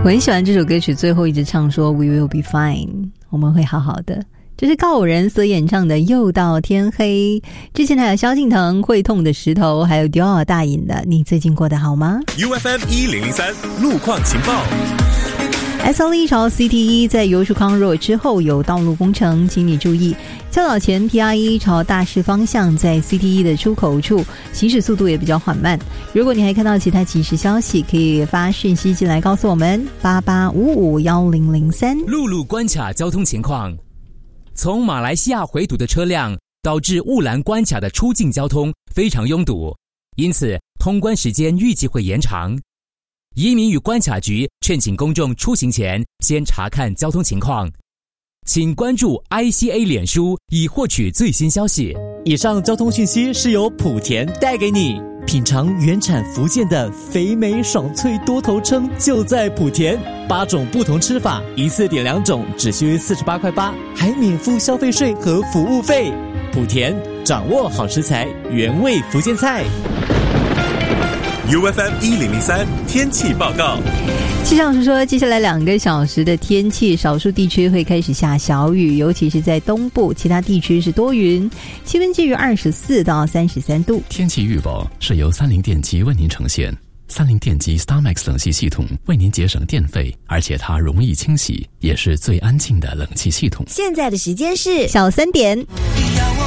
我很喜欢这首歌曲，最后一直唱说 We will be fine， 我们会好好的。这是告五人所演唱的《又到天黑》，之前还有萧敬腾《会痛的石头》，还有迪奥大隐的《你最近过得好吗》。 UFM 1003路况情报。 SL1 朝 CT1 在油树康若之后有道路工程，请你注意。较早前 PR1 朝大势方向在 CT1 的出口处行驶速度也比较缓慢。如果你还看到其他即时消息，可以发讯息进来告诉我们88551003。 陆路关卡交通情况：从马来西亚回堵的车辆导致雾兰关卡的出境交通非常拥堵，因此通关时间预计会延长。移民与关卡局劝请公众出行前先查看交通情况，请关注 ICA 脸书以获取最新消息。 以上交通讯息是由莆田带给你。品尝原产福建的肥美爽脆多头称就在莆田，8种不同吃法，一次点2种，只需48块8，还免付消费税和服务费。莆田掌握好食材，原味福建菜。 UFM 1003天气报告。 气象师说，接下来2个小时的天气，少数地区会开始下小雨，尤其是在东部，其他地区是多云，气温介于24到33度。 天气预报是由三菱电机为您呈现。三菱电机 StarMax 冷气系统为您节省电费，而且它容易清洗，也是最安静的冷气系统。 现在的时间是小3点。